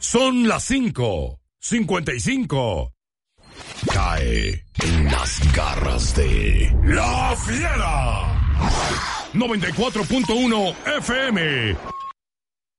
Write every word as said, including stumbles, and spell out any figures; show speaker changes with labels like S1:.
S1: Son las cinco, cincuenta y cinco. Cae en las garras de La Fiera. noventa y cuatro punto uno F M.